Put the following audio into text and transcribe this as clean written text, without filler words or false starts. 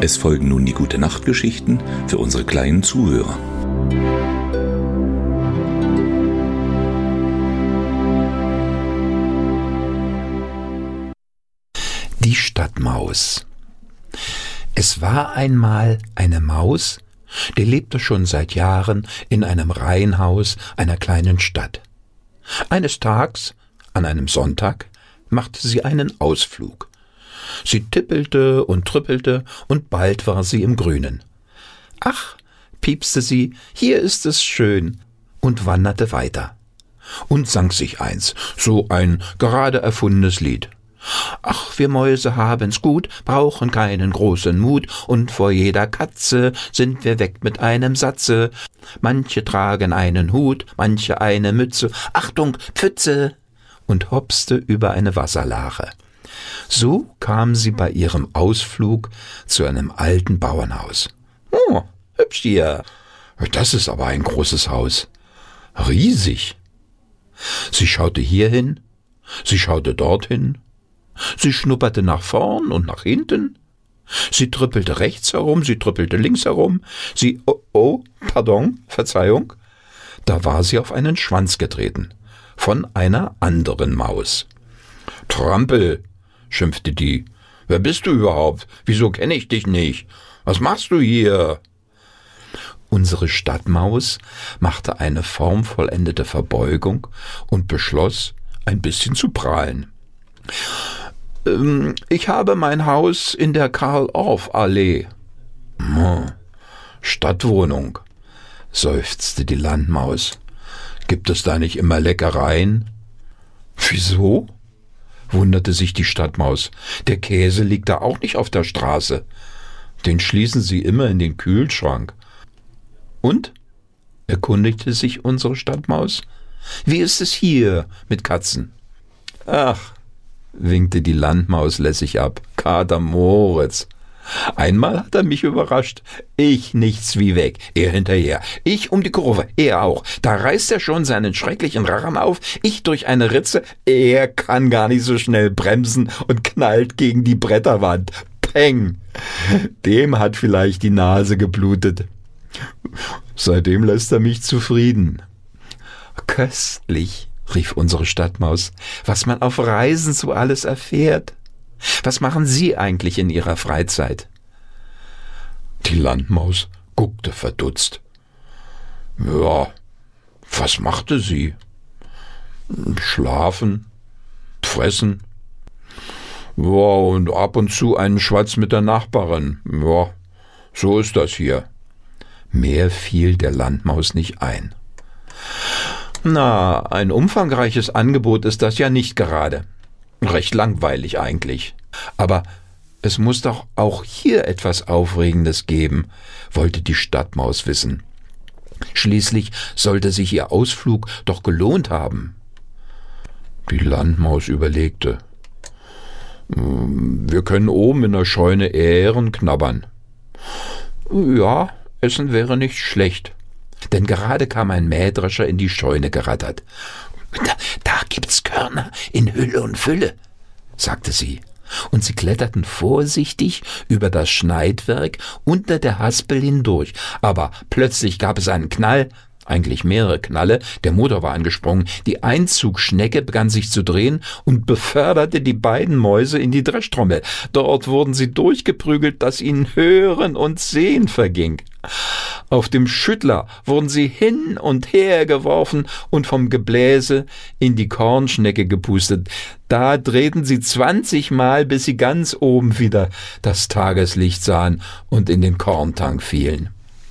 Es folgen nun die Gute-Nacht-Geschichten für unsere kleinen Zuhörer. Die Stadtmaus. Es war einmal eine Maus, die lebte schon seit Jahren in einem Reihenhaus einer kleinen Stadt. Eines Tages, an einem Sonntag, machte sie einen Ausflug. Sie tippelte und trippelte und bald war sie im Grünen. »Ach«, piepste sie, »hier ist es schön«, und wanderte weiter. Und sang sich eins, so ein gerade erfundenes Lied. »Ach, wir Mäuse haben's gut, brauchen keinen großen Mut, und vor jeder Katze sind wir weg mit einem Satze. Manche tragen einen Hut, manche eine Mütze, Achtung, Pfütze!« und hopste über eine Wasserlache. So kam sie bei ihrem Ausflug zu einem alten Bauernhaus. »Oh, hübsch hier. Das ist aber ein großes Haus. Riesig.« Sie schaute hierhin, sie schaute dorthin, sie schnupperte nach vorn und nach hinten, sie trippelte rechts herum, sie trippelte links herum, Verzeihung, da war sie auf einen Schwanz getreten, von einer anderen Maus. »Trampel«, schimpfte die, »wer bist du überhaupt? Wieso kenne ich dich nicht? Was machst du hier?« Unsere Stadtmaus machte eine formvollendete Verbeugung und beschloss, ein bisschen zu prahlen. »Ich habe mein Haus in der Karl-Orff-Allee.« »Stadtwohnung«, seufzte die Landmaus. »Gibt es da nicht immer Leckereien?« »Wieso?«, wunderte sich die Stadtmaus. »Der Käse liegt da auch nicht auf der Straße. Den schließen Sie immer in den Kühlschrank.« »Und?«, erkundigte sich unsere Stadtmaus. »Wie ist es hier mit Katzen?« »Ach«, winkte die Landmaus lässig ab, »Kater Moritz. Einmal hat er mich überrascht. Ich nichts wie weg, er hinterher. Ich um die Kurve, er auch. Da reißt er schon seinen schrecklichen Rachen auf, ich durch eine Ritze. Er kann gar nicht so schnell bremsen und knallt gegen die Bretterwand. Peng! Dem hat vielleicht die Nase geblutet. Seitdem lässt er mich zufrieden.« »Köstlich«, rief unsere Stadtmaus, »was man auf Reisen so alles erfährt. Was machen Sie eigentlich in Ihrer Freizeit?« Die Landmaus guckte verdutzt. »Ja, was machte sie? Schlafen, fressen. Ja, und ab und zu einen Schwatz mit der Nachbarin. Ja, so ist das hier.« Mehr fiel der Landmaus nicht ein. »Na, ein umfangreiches Angebot ist das ja nicht gerade. Recht langweilig eigentlich. Aber es muss doch auch hier etwas Aufregendes geben«, wollte die Stadtmaus wissen. Schließlich sollte sich ihr Ausflug doch gelohnt haben. Die Landmaus überlegte. »Wir können oben in der Scheune Ähren knabbern.« »Ja, Essen wäre nicht schlecht.« Denn gerade kam ein Mähdrescher in die Scheune gerattert. Da gibt's Körner in Hülle und Fülle«, sagte sie. Und sie kletterten vorsichtig über das Schneidwerk unter der Haspel hindurch. Aber plötzlich gab es einen Knall, eigentlich mehrere Knalle, der Motor war angesprungen, die Einzugschnecke begann sich zu drehen und beförderte die beiden Mäuse in die Dreschtrommel. Dort wurden sie durchgeprügelt, dass ihnen Hören und Sehen verging. Auf dem Schüttler wurden sie hin und her geworfen und vom Gebläse in die Kornschnecke gepustet. Da drehten sie 20 Mal, bis sie ganz oben wieder das Tageslicht sahen und in den Korntank fielen.